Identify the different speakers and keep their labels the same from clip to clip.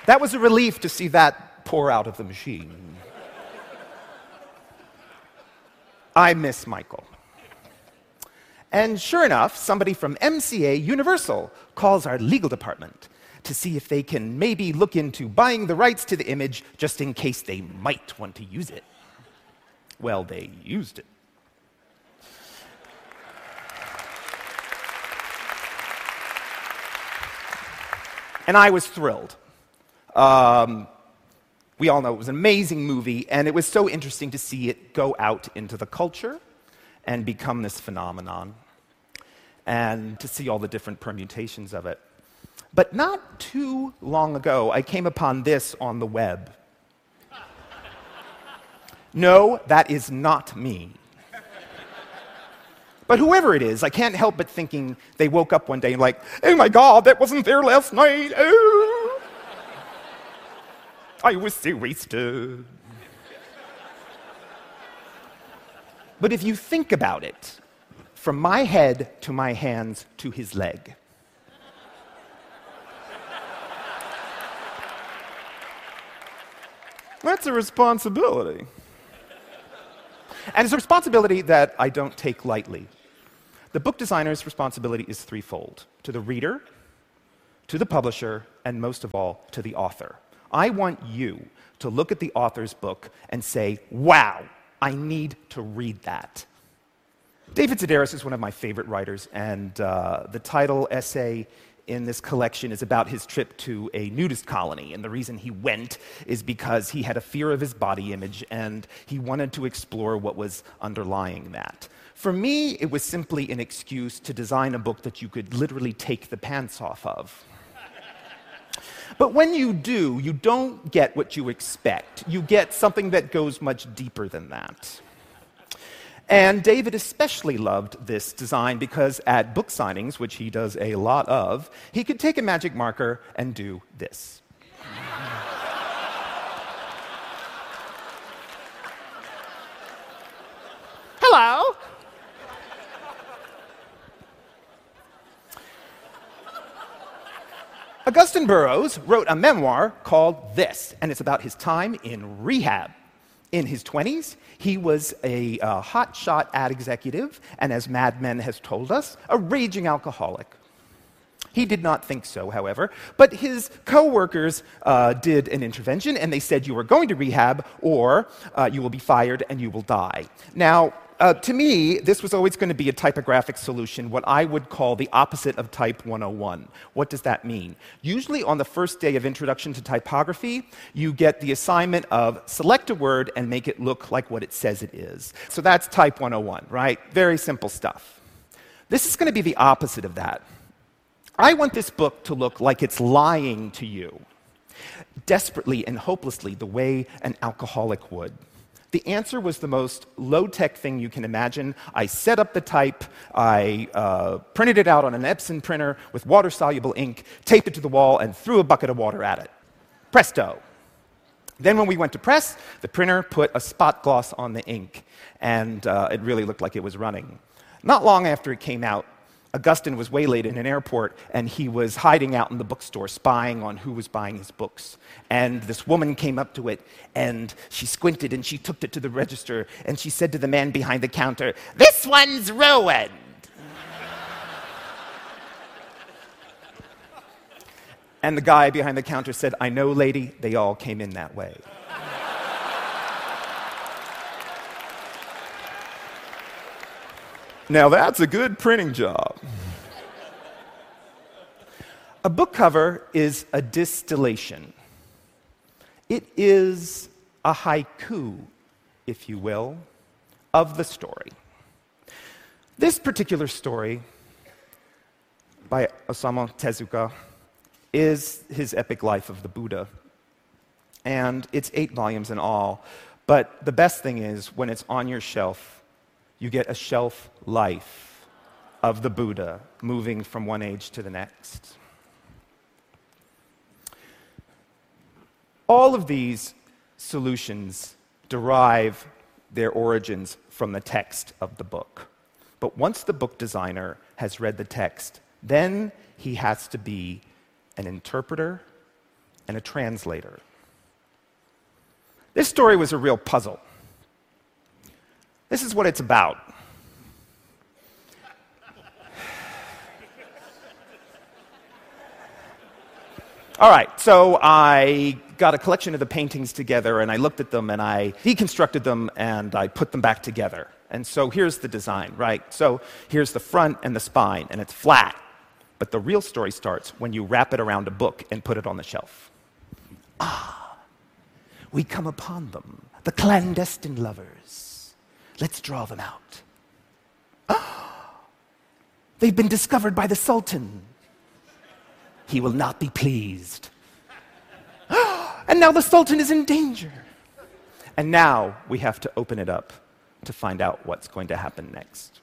Speaker 1: That was a relief to see that pour out of the machine. I miss Michael. And sure enough, somebody from MCA Universal calls our legal department to see if they can maybe look into buying the rights to the image just in case they might want to use it. Well, they used it. And I was thrilled. We all know it was an amazing movie, and it was so interesting to see it go out into the culture and become this phenomenon, and to see all the different permutations of it. But not too long ago, I came upon this on the web. No, that is not me. But whoever it is, I can't help but thinking they woke up one day and like, oh my God, that wasn't there last night. Oh, I was so wasted. But if you think about it, from my head to my hands to his leg, that's a responsibility. And it's a responsibility that I don't take lightly. The book designer's responsibility is threefold: to the reader, to the publisher, and most of all, to the author. I want you to look at the author's book and say, wow, I need to read that. David Sedaris is one of my favorite writers, and the title essay in this collection is about his trip to a nudist colony. And the reason he went is because he had a fear of his body image, and he wanted to explore what was underlying that. For me, it was simply an excuse to design a book that you could literally take the pants off of. But when you do, you don't get what you expect. You get something that goes much deeper than that. And David especially loved this design because at book signings, which he does a lot of, he could take a magic marker and do this. Hello. Augustin Burroughs wrote a memoir called This, and it's about his time in rehab. In his 20s, he was a hotshot ad executive, and as Mad Men has told us, a raging alcoholic. He did not think so, however, but his co-workers did an intervention, and they said, you are going to rehab, or you will be fired and you will die. Now, to me, this was always going to be a typographic solution, what I would call the opposite of Type 101. What does that mean? Usually on the first day of Introduction to Typography, you get the assignment of select a word and make it look like what it says it is. So that's Type 101, right? Very simple stuff. This is going to be the opposite of that. I want this book to look like it's lying to you, desperately and hopelessly, the way an alcoholic would. The answer was the most low-tech thing you can imagine. I set up the type, I printed it out on an Epson printer with water-soluble ink, taped it to the wall, and threw a bucket of water at it. Presto. Then when we went to press, the printer put a spot gloss on the ink, and it really looked like it was running. Not long after it came out, Augustin was waylaid in an airport, and he was hiding out in the bookstore, spying on who was buying his books. And this woman came up to it, and she squinted, and she took it to the register, and she said to the man behind the counter, "This one's ruined." And the guy behind the counter said, "I know, lady, they all came in that way." Now that's a good printing job. A book cover is a distillation. It is a haiku, if you will, of the story. This particular story by Osamu Tezuka is his epic life of the Buddha. And it's 8 volumes in all. But the best thing is, when it's on your shelf, you get a shelf life of the Buddha moving from one age to the next. All of these solutions derive their origins from the text of the book. But once the book designer has read the text, then he has to be an interpreter and a translator. This story was a real puzzle. This is what it's about. All right, so I got a collection of the paintings together, and I looked at them, and I deconstructed them, and I put them back together. And so here's the design, right? So here's the front and the spine, and it's flat. But the real story starts when you wrap it around a book and put it on the shelf. We come upon them, the clandestine lovers. Let's draw them out. They've been discovered by the Sultan. He will not be pleased. And now the Sultan is in danger. And now we have to open it up to find out what's going to happen next.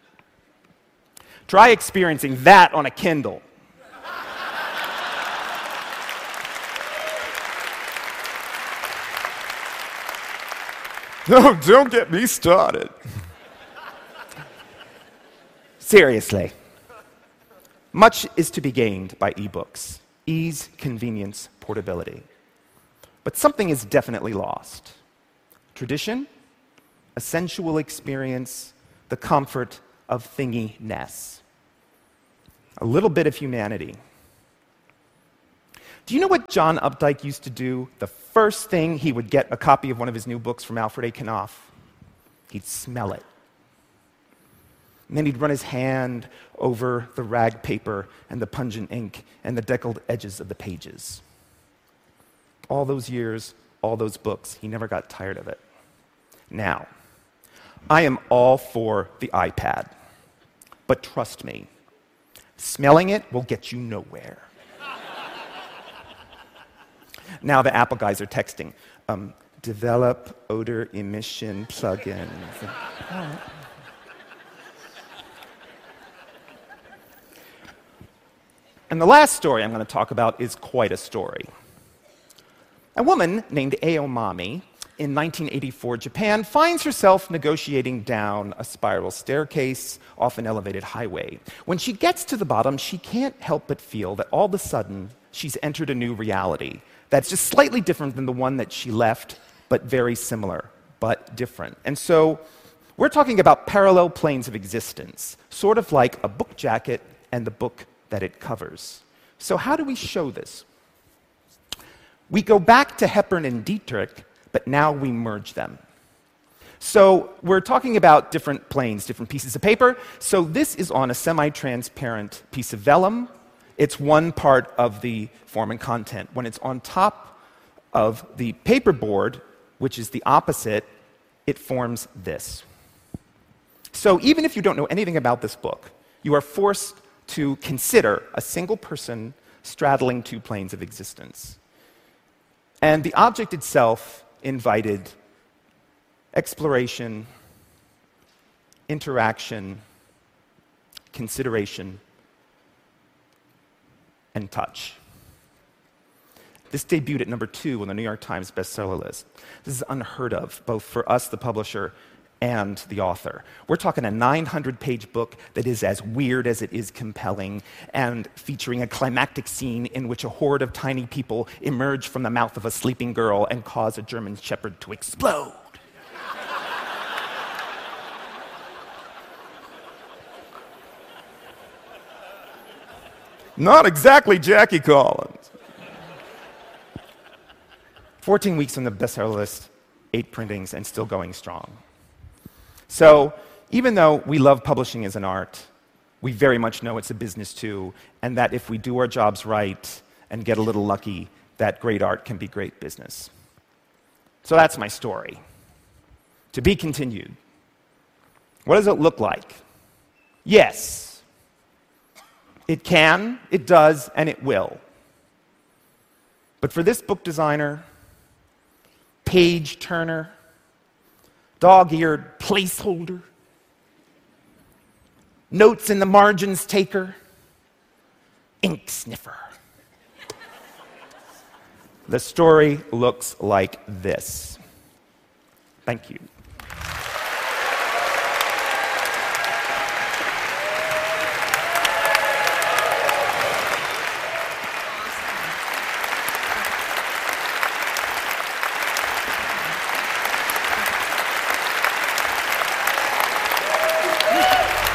Speaker 1: Try experiencing that on a Kindle. No, don't get me started. Seriously. Much is to be gained by ebooks: ease, convenience, portability. But something is definitely lost. Tradition, a sensual experience, the comfort of thinginess. A little bit of humanity. Do you know what John Updike used to do the first thing he would get a copy of one of his new books from Alfred A. Knopf? He'd smell it. And then he'd run his hand over the rag paper and the pungent ink and the deckled edges of the pages. All those years, all those books, he never got tired of it. Now, I am all for the iPad. But trust me, smelling it will get you nowhere. Now the Apple guys are texting, develop odor emission plugins. And the last story I'm going to talk about is quite a story. A woman named Aomami in 1984 Japan finds herself negotiating down a spiral staircase off an elevated highway. When she gets to the bottom, she can't help but feel that all of a sudden she's entered a new reality that's just slightly different than the one that she left, but very similar, but different. And so we're talking about parallel planes of existence, sort of like a book jacket and the book that it covers. So how do we show this? We go back to Hepburn and Dietrich, but now we merge them. So we're talking about different planes, different pieces of paper. So this is on a semi-transparent piece of vellum. It's one part of the form and content. When it's on top of the paperboard, which is the opposite, it forms this. So even if you don't know anything about this book, you are forced to consider a single person straddling two planes of existence. And the object itself invited exploration, interaction, consideration, and touch. This debuted at number 2 on the New York Times bestseller list. This is unheard of, both for us, the publisher, and the author. We're talking a 900-page book that is as weird as it is compelling, and featuring a climactic scene in which a horde of tiny people emerge from the mouth of a sleeping girl and cause a German shepherd to explode. Not exactly Jackie Collins. 14 weeks on the bestseller list, 8 printings, and still going strong. So even though we love publishing as an art, we very much know it's a business too, and that if we do our jobs right and get a little lucky, that great art can be great business. So that's my story. To be continued. What does it look like? Yes. It can, it does, and it will. But for this book designer, page turner, dog-eared placeholder, notes in the margins taker, ink sniffer. The story looks like this. Thank you.